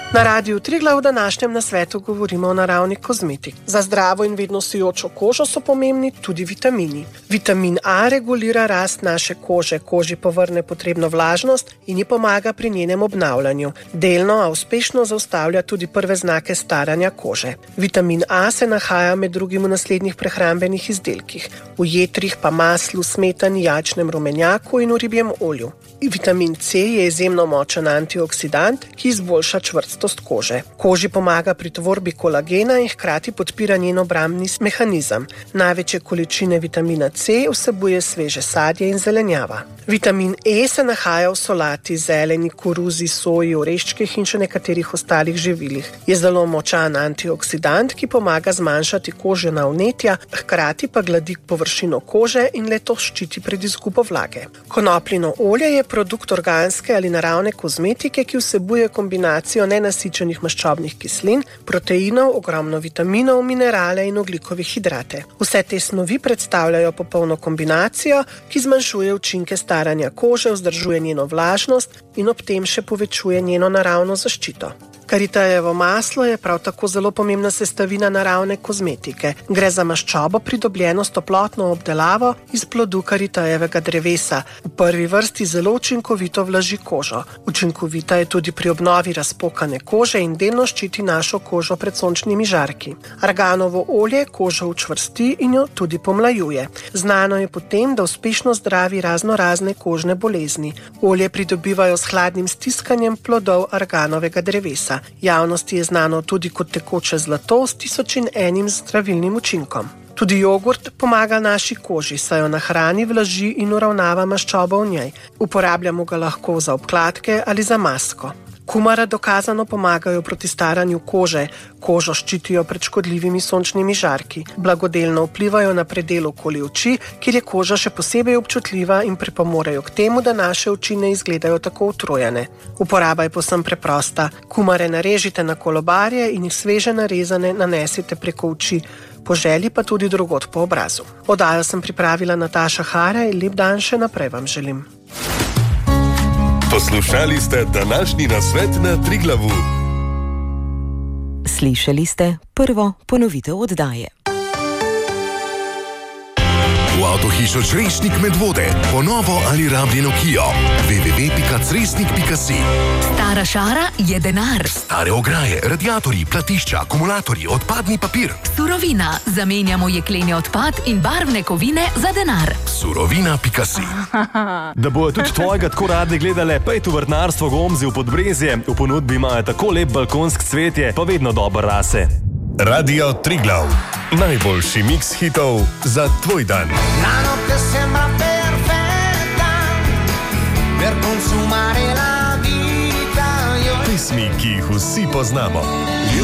Na Radiu Triglav v današnjem nasvetu govorimo o naravni kozmetiki. Za zdravo in vedno sijočo kožo so pomembni tudi vitamini. Vitamin A regulira rast naše kože, koži povrne potrebno vlažnost in ji pomaga pri njenem obnavljanju. Delno, a uspešno zaustavlja tudi prve znake staranja kože. Vitamin A se nahaja med drugim v naslednjih prehrambenih izdelkih: v jetrih, pa maslu, smetani, jajčnem rumenjaku in v ribjem olju. Vitamin C je izjemno močen antioksidant, ki izboljša čvrstost kože. Koži pomaga pri tvorbi kolagena in hkrati podpira njen obrambni mehanizem. Največje količine vitamina C vsebuje sveže sadje in zelenjava. Vitamin E se nahaja v solati, zeleni, koruzi, soji, oreščkih in še nekaterih ostalih živilih. Je zelo močan antioksidant, ki pomaga zmanjšati kožna vnetja, hkrati pa gladi površino kože in le-to ščiti pred izgubo vlage. Konopljino olje je produkt organske ali naravne kozmetike, ki vsebuje kombinacijo nenasičenih maščobnih kislin, proteinov, ogromno vitaminov, minerale in ogljikovih hidrate. Vse te snovi predstavljajo popolno kombinacijo, ki zmanjšuje učinke staranja kože, vzdržuje njeno vlažnost in ob tem še povečuje njeno naravno zaščito. Karitajevo maslo je prav tako zelo pomembna sestavina naravne kozmetike. Gre za maščobo, pridobljeno s toplotno obdelavo iz plodu karitajevega drevesa. V prvi vrsti zelo učinkovito vlaži kožo. Učinkovita je tudi pri obnovi razpokane kože in delno ščiti našo kožo pred sončnimi žarki. Arganovo olje kožo učvrsti in jo tudi pomlajuje. Znano je potem, da uspešno zdravi razne kožne bolezni. Olje pridobivajo s hladnim stiskanjem plodov arganovega drevesa. Javnosti je znano tudi kot tekoče zlato s 1001 zdravilnim učinkom. Tudi jogurt pomaga naši koži, saj jo nahrani, vlaži in uravnava maščobo v njej. Uporabljamo ga lahko za obkladke ali za masko. Kumare dokazano pomagajo proti staranju kože, kožo ščitijo pred škodljivimi sončnimi žarki, blagodelno vplivajo na predel okoli oči, kjer je koža še posebej občutljiva in pripomorejo k temu, da naše oči ne izgledajo tako utrujene. Uporaba je povsem preprosta. Kumare narežite na kolobarje in jih sveže narezane nanesite preko oči, po želji pa tudi drugod po obrazu. Oddajo sem pripravila Nataša Hara in lep dan še naprej vam želim. Poslušali ste današnji nasvet na Triglavu. Slišali ste prvo ponovitev oddaje. V avtohišo Cresnik Medvode, ponovo ali rabljeno Kia. www.cresnik.si. Stara šara je denar. Stare ograje, radiatorji, platišča, akumulatorji, odpadni papir. Surovina. Zamenjamo jekleni odpad in barvne kovine za denar. Surovina.si. Da bojo tudi tvojega tako rade gledale, pa je tu vrtnarstvo Gomzi v Podbrezje. V ponudbi imajo tako lep balkonsk cvetje, pa vedno dober rase. Radio Triglav. Najboljši miks hitov za tvoj dan. La notte sembra perfetta per consumare la vita. Pesmi, ki jih vsi poznamo.